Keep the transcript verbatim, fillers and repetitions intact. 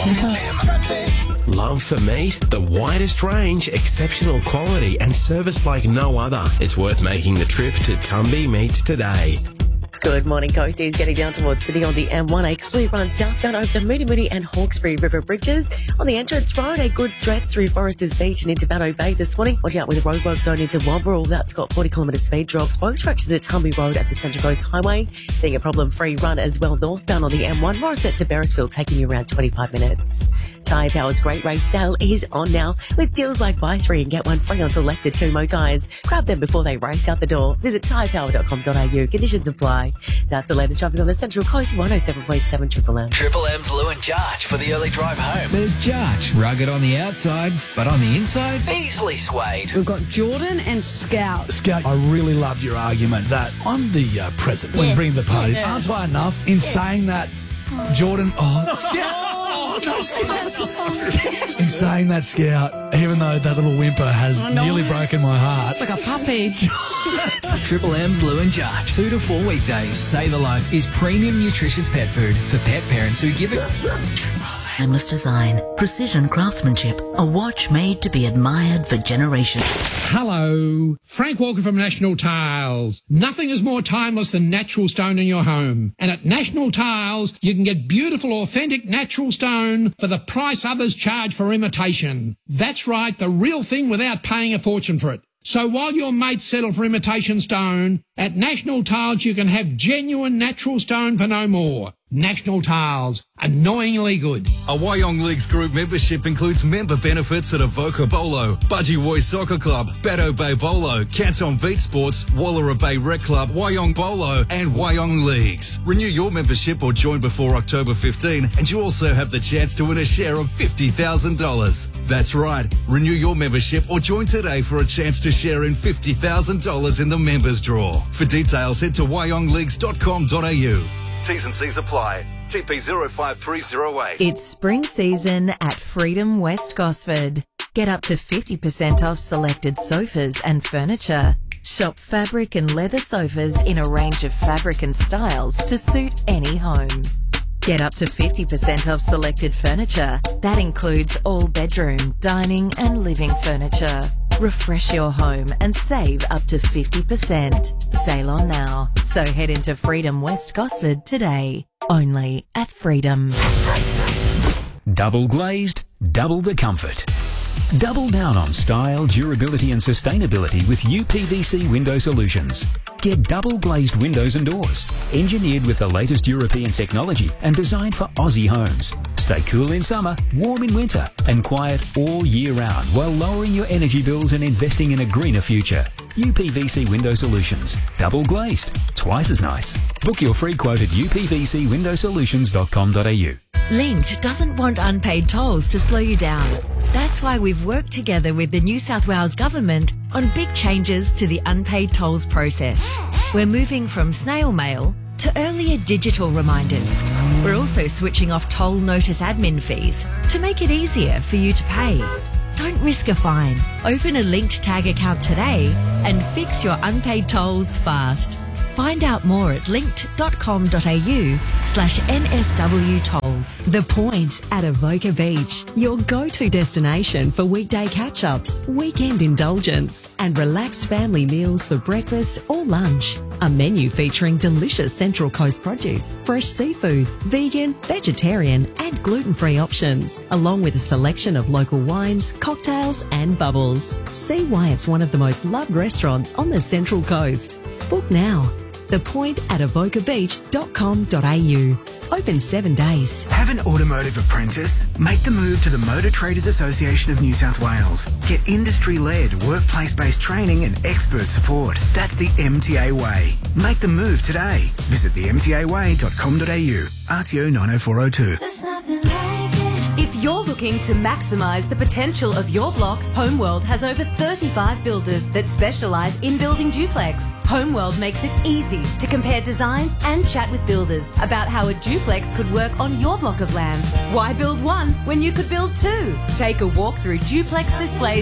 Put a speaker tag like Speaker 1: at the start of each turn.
Speaker 1: Love for meat? The widest range, exceptional quality and service like no other. It's worth making the trip to Tumby Meats today.
Speaker 2: Good morning, coasties. Getting down towards Sydney on the M one, a clear run southbound over the Moody Moody and Hawkesbury River bridges. On the entrance road, a good stretch through Foresters Beach and into Batto Bay this morning. Watch out with the roadwork zone into Womberall. That's got forty kilometre speed drops. Both stretches of the Tumby Road at the Central Coast Highway. Seeing a problem-free run as well northbound on the M one. Morisset to Beresfield, taking you around twenty-five minutes. Tyre Power's Great Race Sale is on now with deals like buy three and get one free on selected Kumho tyres. Grab them before they race out the door. Visit tyre power dot com dot a u. Conditions apply. That's the latest traffic on the Central Coast, one oh seven point seven Triple M.
Speaker 3: Triple M's Lou and Jarch for the early drive home.
Speaker 4: There's Jarch, rugged on the outside, but on the inside,
Speaker 3: easily swayed.
Speaker 5: We've got Jordan and Scout.
Speaker 6: Scout, I really loved your argument that I'm the uh, president when
Speaker 5: Yeah.
Speaker 6: bringing the party.
Speaker 5: Yeah.
Speaker 6: Aren't I enough in saying that, Jordan? Oh, Scout! Oh, no, Scout! In saying that, Scout, even though that little whimper has
Speaker 5: I know.
Speaker 6: nearly broken my heart.
Speaker 5: It's like a puppy.
Speaker 4: Triple M's Lou and Jarch. Two to four weekdays. Save a Life is premium nutritious pet food for pet parents who give it.
Speaker 7: Timeless design, precision craftsmanship, a watch made to be admired for generations.
Speaker 8: Hello, Frank Walker from National Tiles. Nothing is more timeless than natural stone in your home. And at National Tiles, you can get beautiful, authentic natural stone for the price others charge for imitation. That's right, the real thing without paying a fortune for it. So while your mates settle for imitation stone, at National Tiles you can have genuine natural stone for no more. National Tiles, annoyingly good.
Speaker 9: A Wyong Leagues Group membership includes member benefits at Avoca Bolo, Budgie Soccer Club, Batto Bay Bolo, Canton Beat Sports, Wallara Bay Rec Club, Wyong Bolo and Wyong Leagues. Renew your membership or join before October fifteenth and you also have the chance to win a share of fifty thousand dollars. That's right, renew your membership or join today for a chance to share in fifty thousand dollars in the members draw. For details, head to wyong leagues dot com dot a u. T's and C's apply. T P zero five three zero eight.
Speaker 10: It's spring season at Freedom West Gosford. Get up to fifty percent off selected sofas and furniture. Shop fabric and leather sofas in a range of fabric and styles to suit any home. Get up to fifty percent off selected furniture. That includes all bedroom, dining and living furniture. Refresh your home and save up to fifty percent. Sale on now. So head into Freedom West Gosford today. Only at Freedom.
Speaker 11: Double glazed, double the comfort. Double down on style, durability and sustainability with U P V C Window Solutions. Get double glazed windows and doors, engineered with the latest European technology and designed for Aussie homes. Stay cool in summer, warm in winter and quiet all year round while lowering your energy bills and investing in a greener future. U P V C Window Solutions. Double glazed. Twice as nice. Book your free quote at u p v c window solutions dot com dot a u.
Speaker 10: Linked doesn't want unpaid tolls to slow you down. That's why we've worked together with the New South Wales Government on big changes to the unpaid tolls process. We're moving from snail mail to earlier digital reminders. We're also switching off toll notice admin fees to make it easier for you to pay. Don't risk a fine. Open a Linked Tag account today and fix your unpaid tolls fast. Find out more at linked dot com dot a u slash N S W tolls. The Point at Avoca Beach, your go-to destination for weekday catch-ups, weekend indulgence, and relaxed family meals for breakfast or lunch. A menu featuring delicious Central Coast produce, fresh seafood, vegan, vegetarian, and gluten-free options, along with a selection of local wines, cocktails, and bubbles. See why it's one of the most loved restaurants on the Central Coast. Book now. The Point at avoca beach dot com dot a u. Open seven days.
Speaker 12: Have an automotive apprentice? Make the move to the Motor Traders Association of New South Wales. Get industry-led, workplace-based training and expert support. That's the M T A way. Make the move today. Visit the m t a way dot com dot a u. R T O nine oh four oh two.
Speaker 13: If you're looking to maximise the potential of your block, Homeworld has over thirty-five builders that specialise in building duplex. Homeworld makes it easy to compare designs and chat with builders about how a duplex could work on your block of land. Why build one when you could build two? Take a walk through duplex displays